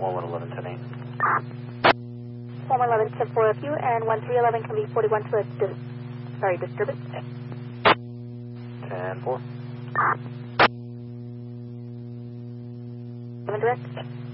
1111, 10-8. 1111, 10-4 of you, and 1311 can be 41 to a disturbance. 10-4. 7 direct.